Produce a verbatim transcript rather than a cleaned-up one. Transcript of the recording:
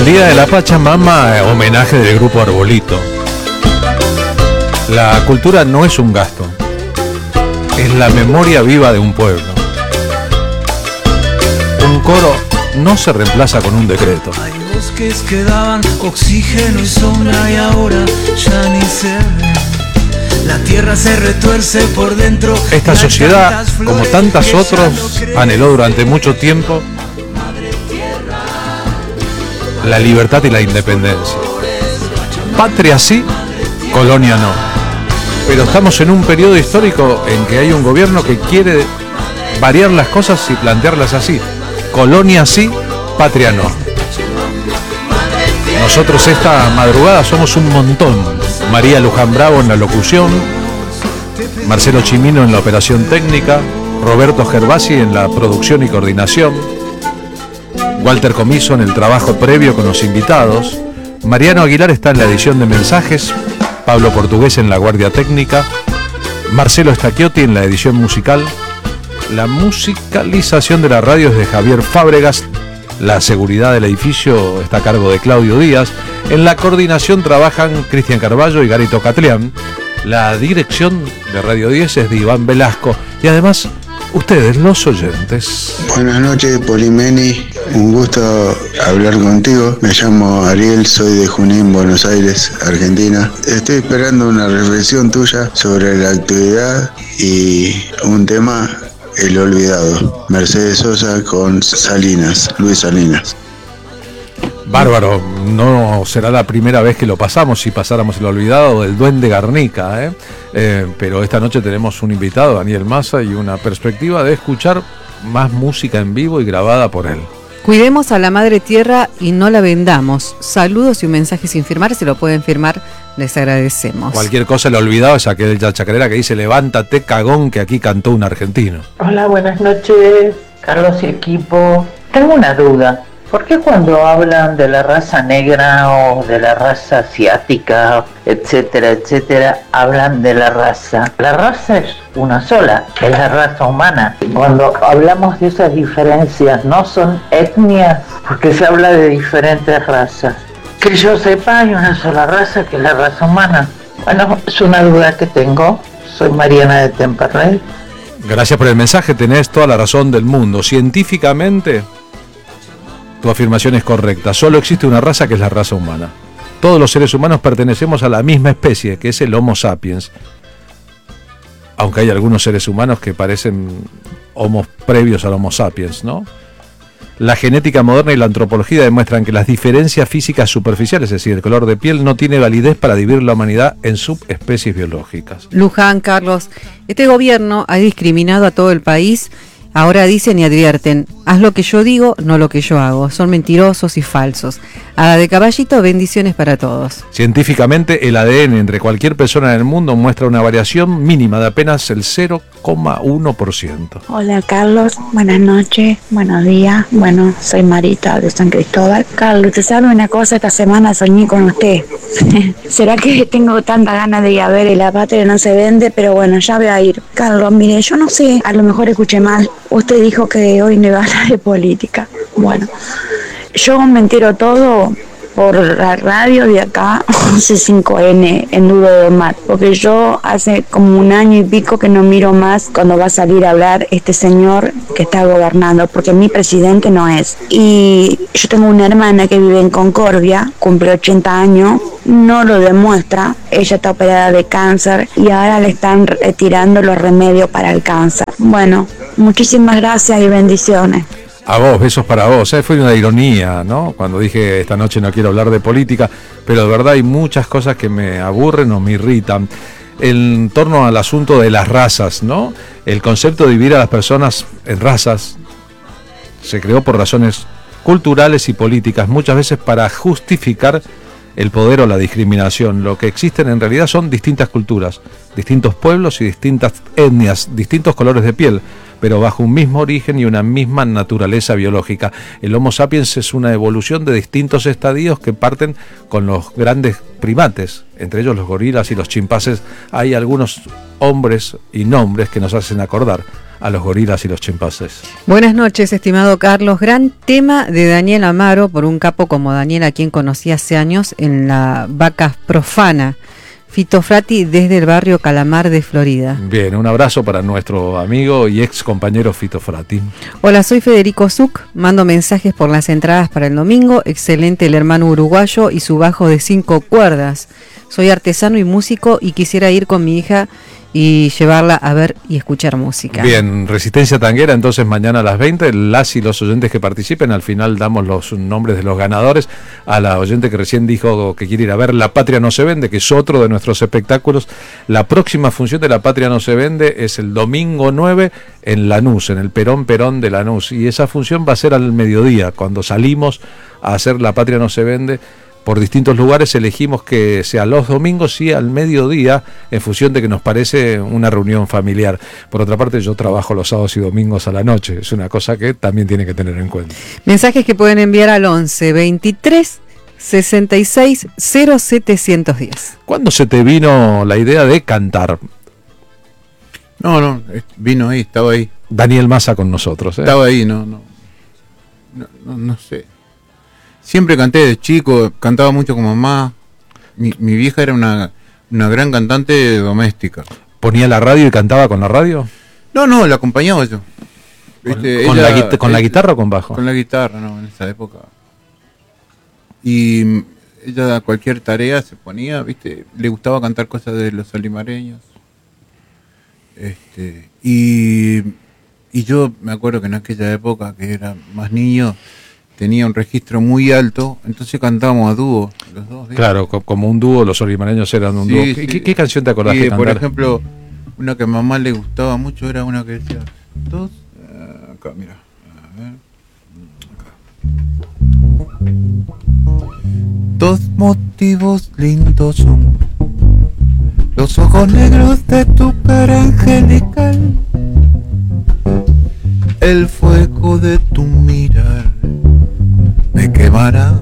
Día de la Pachamama, eh, homenaje del grupo Arbolito. La cultura no es un gasto, es la memoria viva de un pueblo. Un coro no se reemplaza con un decreto. Hay bosques que daban oxígeno y sombra y ahora ya ni se ven. La tierra se retuerce por dentro. Esta sociedad, como tantas otras, anheló durante mucho tiempo la libertad y la independencia. Patria sí, colonia no. Pero estamos en un periodo histórico en que hay un gobierno que quiere variar las cosas y plantearlas así. Colonia sí, patria no. Nosotros esta madrugada somos un montón. María Luján Bravo en la locución, Marcelo Chimino en la operación técnica, Roberto Gervasi en la producción y coordinación, Walter Comiso en el trabajo previo con los invitados, Mariano Aguilar está en la edición de mensajes, Pablo Portugués en la guardia técnica, Marcelo Stacchiotti en la edición musical, la musicalización de la radio es de Javier Fábregas, la seguridad del edificio está a cargo de Claudio Díaz, en la coordinación trabajan Cristian Carballo y Garito Catleán, la dirección de Radio diez es de Iván Velasco y además ustedes, los oyentes. Buenas noches, Polimeni. Un gusto hablar contigo. Me llamo Ariel, soy de Junín, Buenos Aires, Argentina. Estoy esperando una reflexión tuya sobre la actividad y un tema, El Olvidado. Mercedes Sosa con Salinas, Luis Salinas. Bárbaro, no será la primera vez que lo pasamos, si pasáramos El Olvidado del Duende Garnica, ¿eh? Eh, pero esta noche tenemos un invitado, Daniel Massa, y una perspectiva de escuchar más música en vivo y grabada por él. Cuidemos a la madre tierra y no la vendamos. Saludos y un mensaje sin firmar, si lo pueden firmar, les agradecemos. Cualquier cosa El Olvidado es aquella chacarera que dice levántate cagón que aquí cantó un argentino. Hola, buenas noches, Carlos y equipo. Tengo una duda. ¿Por qué cuando hablan de la raza negra o de la raza asiática, etcétera, etcétera, hablan de la raza? La raza es una sola, es la raza humana. Cuando hablamos de esas diferencias, no son etnias, porque se habla de diferentes razas. Que yo sepa, hay una sola raza, que es la raza humana. Bueno, es una duda que tengo. Soy Mariana de Temperley. Gracias por el mensaje, tenés toda la razón del mundo. Científicamente, tu afirmación es correcta. Solo existe una raza que es la raza humana. Todos los seres humanos pertenecemos a la misma especie, que es el Homo sapiens. Aunque hay algunos seres humanos que parecen homos previos al Homo sapiens, ¿no? La genética moderna y la antropología demuestran que las diferencias físicas superficiales, es decir, el color de piel, no tiene validez para dividir la humanidad en subespecies biológicas. Luján, Carlos, este gobierno ha discriminado a todo el país. Ahora dicen y advierten, haz lo que yo digo, no lo que yo hago. Son mentirosos y falsos. Hada de caballito, bendiciones para todos. Científicamente, el A D N entre cualquier persona en el mundo muestra una variación mínima de apenas el cero coma uno por ciento. Hola Carlos, buenas noches, buenos días. Bueno, soy Marita de San Cristóbal. Carlos, ¿te sabe una cosa? Esta semana soñé con usted. ¿Será que tengo tanta ganas de ir a ver y La Patria no se vende? Pero bueno, ya voy a ir. Carlos, mire, yo no sé, a lo mejor escuché mal. Usted dijo que hoy no iba a hablar de política. Bueno, yo me entero todo por la radio de acá, C cinco N, en Duro de Mar, porque yo hace como un año y pico que no miro más cuando va a salir a hablar este señor que está gobernando, porque mi presidente no es. Y yo tengo una hermana que vive en Concordia, cumple ochenta años, no lo demuestra, ella está operada de cáncer y ahora le están retirando los remedios para el cáncer. Bueno, muchísimas gracias y bendiciones. A vos, besos para vos. ¿eh? Fue una ironía, ¿no? Cuando dije esta noche no quiero hablar de política, pero de verdad hay muchas cosas que me aburren o me irritan. En torno al asunto de las razas, ¿no? El concepto de dividir a las personas en razas se creó por razones culturales y políticas, muchas veces para justificar el poder o la discriminación. Lo que existen en realidad son distintas culturas, distintos pueblos y distintas etnias, distintos colores de piel. pero bajo un mismo origen y una misma naturaleza biológica. El Homo sapiens es una evolución de distintos estadios que parten con los grandes primates, entre ellos los gorilas y los chimpancés. Hay algunos hombres y nombres que nos hacen acordar a los gorilas y los chimpancés. Buenas noches, estimado Carlos. Gran tema de Daniel Amaro, por un capo como Daniel, a quien conocí hace años en la Vaca Profana. Fito Frati, desde el barrio Calamar de Florida. Bien, un abrazo para nuestro amigo y ex compañero Fito Frati. Hola, soy Federico Zuc, mando mensajes por las entradas para el domingo. Excelente el hermano uruguayo y su bajo de cinco cuerdas. Soy artesano y músico y quisiera ir con mi hija y llevarla a ver y escuchar música. Bien, Resistencia Tanguera, entonces mañana a las veinte, las y los oyentes que participen, al final damos los nombres de los ganadores. A la oyente que recién dijo que quiere ir a ver La Patria No Se Vende, que es otro de nuestros espectáculos, la próxima función de La Patria No Se Vende es el domingo nueve en Lanús, en el Perón Perón de Lanús, y esa función va a ser al mediodía, cuando salimos a hacer La Patria No Se Vende. Por distintos lugares elegimos que sea los domingos y al mediodía, en función de que nos parece una reunión familiar. Por otra parte, yo trabajo los sábados y domingos a la noche, es una cosa que también tiene que tener en cuenta. Mensajes que pueden enviar al once veintitrés sesenta y seis cero setecientos diez. ¿Cuándo se te vino la idea de cantar? No, no, vino ahí, estaba ahí. Daniel Massa con nosotros, ¿eh? Estaba ahí, no, no, no, no, no sé. Siempre canté de chico, cantaba mucho con mamá. Mi, mi vieja era una, una gran cantante doméstica. ¿Ponía la radio y cantaba con la radio? No, no, la acompañaba yo. ¿Viste? ¿Con, Ella, la, ¿con la ella, guitarra o con bajo? Con la guitarra, no, en esa época. Y ella a cualquier tarea se ponía, ¿viste? Le gustaba cantar cosas de los olimareños. Este, y, y yo me acuerdo que en aquella época, que era más niño, tenía un registro muy alto, entonces cantábamos a dúo, los dos. ¿sí? Claro, como un dúo, los olimareños eran un sí, dúo. Sí. ¿Qué, ¿Qué canción te acordás sí, de cantar? Por ejemplo, una que a mamá le gustaba mucho era una que decía, dos, uh, acá, mira, a ver, acá. Dos motivos lindos son los ojos negros de tu cara angelical, el fuego de tu mirar me quemará